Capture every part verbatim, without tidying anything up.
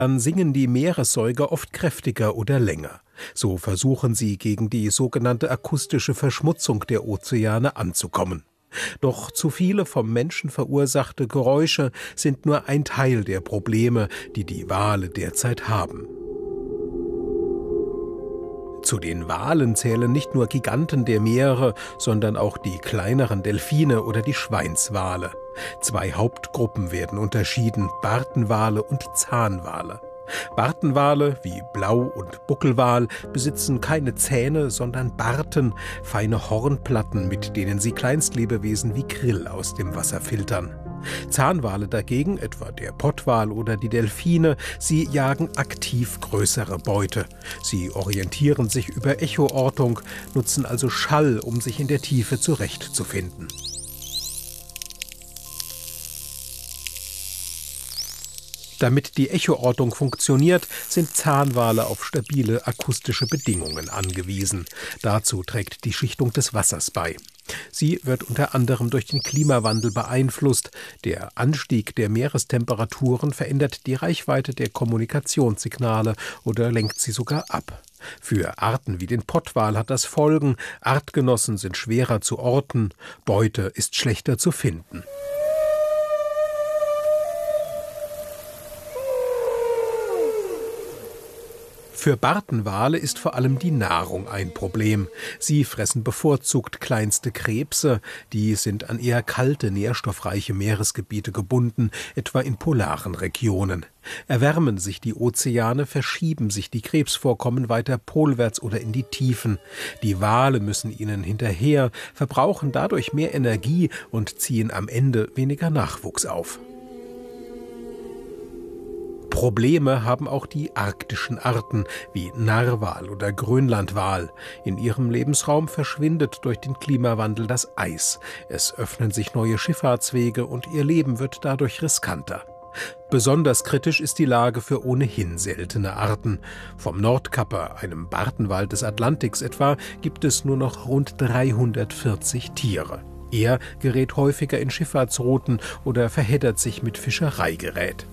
Dann singen die Meeressäuger oft kräftiger oder länger. So versuchen sie, gegen die sogenannte akustische Verschmutzung der Ozeane anzukommen. Doch zu viele vom Menschen verursachte Geräusche sind nur ein Teil der Probleme, die die Wale derzeit haben. Zu den Walen zählen nicht nur Giganten der Meere, sondern auch die kleineren Delfine oder die Schweinswale. Zwei Hauptgruppen werden unterschieden: Bartenwale und Zahnwale. Bartenwale wie Blau- und Buckelwal besitzen keine Zähne, sondern Barten, feine Hornplatten, mit denen sie Kleinstlebewesen wie Krill aus dem Wasser filtern. Zahnwale dagegen, etwa der Pottwal oder die Delfine, sie jagen aktiv größere Beute. Sie orientieren sich über Echoortung, nutzen also Schall, um sich in der Tiefe zurechtzufinden. Damit die Echoortung funktioniert, sind Zahnwale auf stabile akustische Bedingungen angewiesen. Dazu trägt die Schichtung des Wassers bei. Sie wird unter anderem durch den Klimawandel beeinflusst. Der Anstieg der Meerestemperaturen verändert die Reichweite der Kommunikationssignale oder lenkt sie sogar ab. Für Arten wie den Pottwal hat das Folgen: Artgenossen sind schwerer zu orten, Beute ist schlechter zu finden. Für Bartenwale ist vor allem die Nahrung ein Problem. Sie fressen bevorzugt kleinste Krebse, die sind an eher kalte, nährstoffreiche Meeresgebiete gebunden, etwa in polaren Regionen. Erwärmen sich die Ozeane, verschieben sich die Krebsvorkommen weiter polwärts oder in die Tiefen. Die Wale müssen ihnen hinterher, verbrauchen dadurch mehr Energie und ziehen am Ende weniger Nachwuchs auf. Probleme haben auch die arktischen Arten wie Narwal oder Grönlandwal. In ihrem Lebensraum verschwindet durch den Klimawandel das Eis. Es öffnen sich neue Schifffahrtswege und ihr Leben wird dadurch riskanter. Besonders kritisch ist die Lage für ohnehin seltene Arten. Vom Nordkapper, einem Bartenwal des Atlantiks etwa, gibt es nur noch rund dreihundertvierzig Tiere. Er gerät häufiger in Schifffahrtsrouten oder verheddert sich mit Fischereigerät.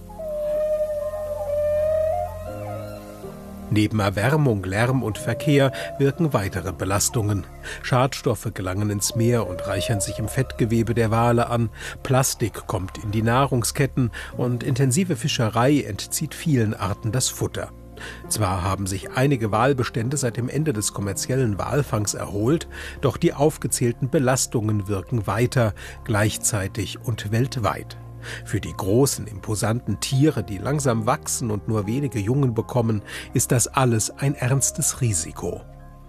Neben Erwärmung, Lärm und Verkehr wirken weitere Belastungen. Schadstoffe gelangen ins Meer und reichern sich im Fettgewebe der Wale an. Plastik kommt in die Nahrungsketten und intensive Fischerei entzieht vielen Arten das Futter. Zwar haben sich einige Walbestände seit dem Ende des kommerziellen Walfangs erholt, doch die aufgezählten Belastungen wirken weiter, gleichzeitig und weltweit. Für die großen, imposanten Tiere, die langsam wachsen und nur wenige Jungen bekommen, ist das alles ein ernstes Risiko.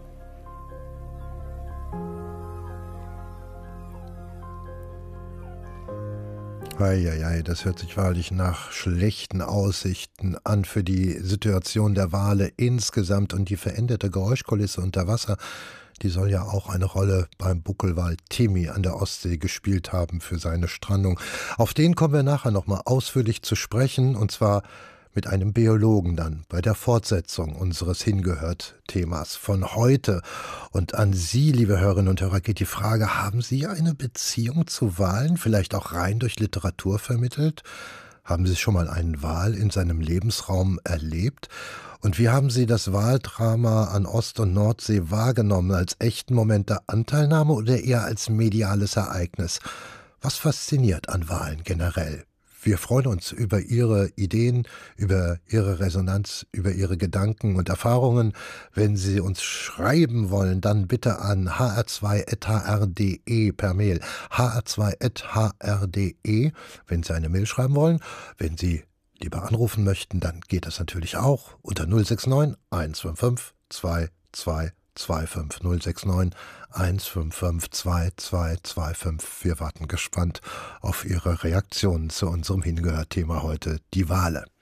Eieiei, das hört sich wahrlich nach schlechten Aussichten an für die Situation der Wale insgesamt und die veränderte Geräuschkulisse unter Wasser. Die soll ja auch eine Rolle beim Buckelwal Timmy an der Ostsee gespielt haben für seine Strandung. Auf den kommen wir nachher nochmal ausführlich zu sprechen, und zwar mit einem Biologen dann bei der Fortsetzung unseres Hingehört-Themas von heute. Und an Sie, liebe Hörerinnen und Hörer, geht die Frage: Haben Sie eine Beziehung zu Walen, vielleicht auch rein durch Literatur vermittelt? Haben Sie schon mal einen Wal in seinem Lebensraum erlebt? Und wie haben Sie das Waldrama an Ost- und Nordsee wahrgenommen? Als echten Moment der Anteilnahme oder eher als mediales Ereignis? Was fasziniert an Walen generell? Wir freuen uns über Ihre Ideen, über Ihre Resonanz, über Ihre Gedanken und Erfahrungen. Wenn Sie uns schreiben wollen, dann bitte an h r zwei at h r punkt d e per Mail. h r zwei at h r punkt d e, wenn Sie eine Mail schreiben wollen. Wenn Sie lieber anrufen möchten, dann geht das natürlich auch unter null sechs neun eins fünf fünf zwei zwei zwei fünf null sechs neun eins fünf fünf zwei zwei zwei fünf. Wir warten gespannt auf Ihre Reaktionen zu unserem Hingehört-Thema heute, die Wale.